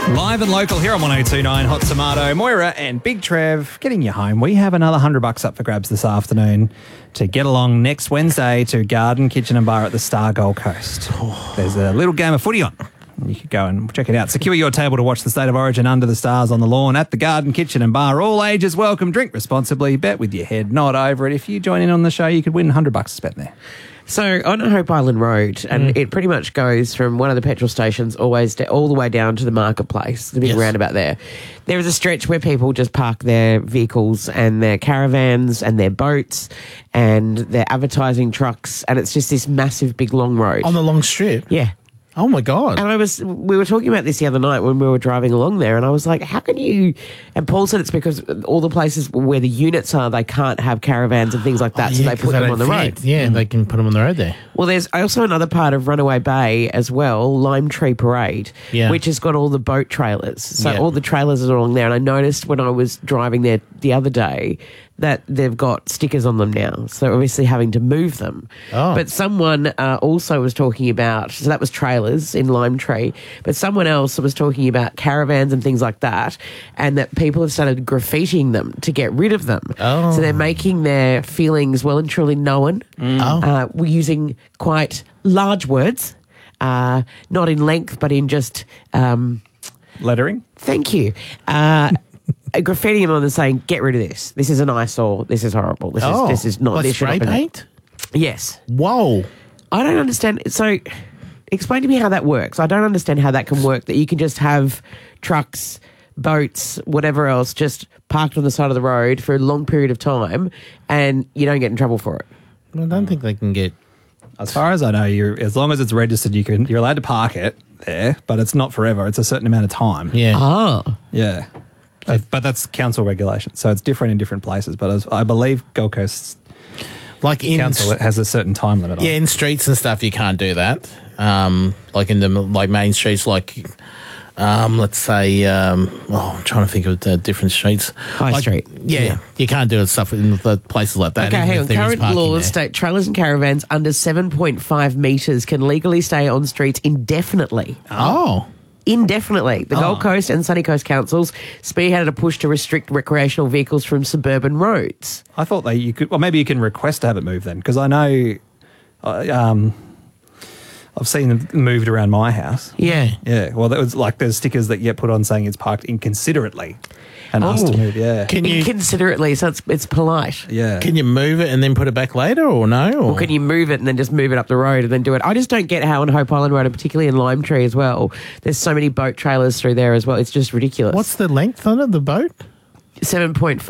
Live and local here on 102.9 Hot Tomato. Moira and Big Trev getting you home. We have another $100 up for grabs this afternoon to get along next Wednesday to Garden Kitchen and Bar at the Star Gold Coast. There's a little game of footy on. You could go and check it out. Secure your table to watch the State of Origin under the stars on the lawn at the Garden Kitchen and Bar. All ages welcome. Drink responsibly. Bet with your head not over it. If you join in on the show, you could win $100 spent there. So on Hope Island Road, and it pretty much goes from one of the petrol stations always all the way down to the marketplace, the big roundabout there. There is a stretch where people just park their vehicles and their caravans and their boats and their advertising trucks, and it's just this massive, big, long road. On the long strip? Yeah. Oh, my God. And we were talking about this the other night when we were driving along there, and I was like, how can you... And Paul said it's because all the places where the units are, they can't have caravans and things like that, so they put them on the road. Yeah, they can put them on the road there. Well, there's also another part of Runaway Bay as well, Lime Tree Parade, which has got all the boat trailers. So all the trailers are along there, and I noticed when I was driving there the other day that they've got stickers on them now, so obviously having to move them. But someone also was talking about, so that was trailers in Lime Tree, but someone else was talking about caravans and things like that, and that people have started graffitiing them to get rid of them. So they're making their feelings well and truly known. We're using quite large words, not in length, but in just... lettering? Thank you. Graffiti on and saying, get rid of this. This is an eyesore. This is horrible. This is not... Like this spray paint? Yes. Whoa. I don't understand. So explain to me how that works. I don't understand how that can work, that you can just have trucks, boats, whatever else, just parked on the side of the road for a long period of time and you don't get in trouble for it. I don't think they can get... As far as I know, as long as it's registered, you're allowed to park it there, but it's not forever. It's a certain amount of time. Yeah. Oh. Yeah. But that's council regulation, so it's different in different places. But I believe Gold Coast Council has a certain time limit on it. Yeah, in streets and stuff, you can't do that. Like in the main streets, like... let's say, I'm trying to think of the different streets. High Street. Yeah, you can't do stuff in the places like that. Okay, hang on. Current laws state trailers and caravans under 7.5 metres can legally stay on streets indefinitely. Oh. Indefinitely. The Gold Coast and Sunny Coast councils spearheaded a push to restrict recreational vehicles from suburban roads. I thought you could... Well, maybe you can request to have it moved then, because I know... I've seen them moved around my house. Yeah. Yeah. Well, that was like there's stickers that get put on saying it's parked inconsiderately and asked to move. Yeah. Inconsiderately, so it's polite. Yeah. Can you move it and then put it back later or no? Or can you move it and then just move it up the road and then do it? I just don't get how on Hope Island Road, and particularly in Lime Tree as well, there's so many boat trailers through there as well. It's just ridiculous. What's the length on it, the boat? 7.5.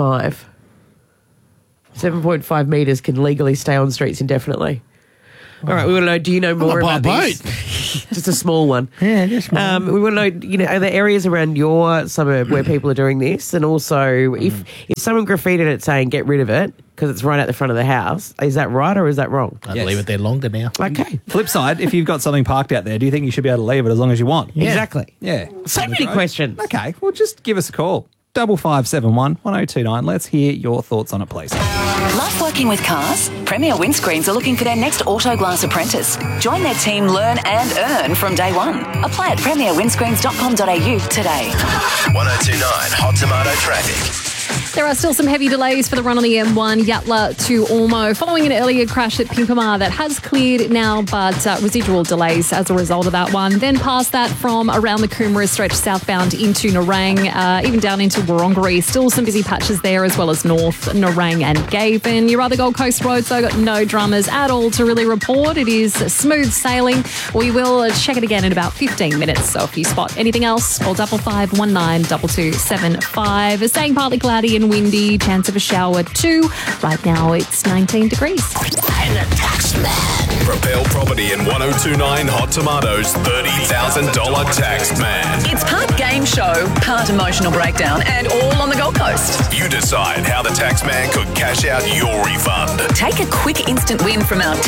7.5 metres can legally stay on streets indefinitely. All right, we want to know, do you know more about these? Just a small one. Yeah, just small. We want to know, are there areas around your suburb where people are doing this? And also, if someone graffitied it saying get rid of it because it's right at the front of the house, is that right or is that wrong? I'd leave it there longer now. Okay. Flip side, if you've got something parked out there, do you think you should be able to leave it as long as you want? Yeah. Exactly. Yeah. So many questions. Okay, well, just give us a call. 5571 1029. Let's hear your thoughts on it, please. Love working with cars? Premier Windscreens are looking for their next Autoglass apprentice. Join their team, learn and earn from day one. Apply at premierwindscreens.com.au today. 1029 Hot Tomato Traffic. There are still some heavy delays for the run on the M1 Yatala to Ormo following an earlier crash at Pimpamar that has cleared now, but residual delays as a result of that one. Then past that from around the Coomera stretch southbound into Nerang, even down into Wurrunggeri. Still some busy patches there as well as north Nerang and Gaven. Your other Gold Coast roads, though, got no dramas at all to really report. It is smooth sailing. We will check it again in about 15 minutes. So if you spot anything else, call 5519 2275. Staying partly cloudy and windy, chance of a shower too. Right now it's 19 degrees. And the tax man. Propel Property and 1029 Hot Tomatoes $30,000 tax man. It's part game show, part emotional breakdown, and all on the Gold Coast. You decide how the tax man could cash out your refund. Take a quick instant win from our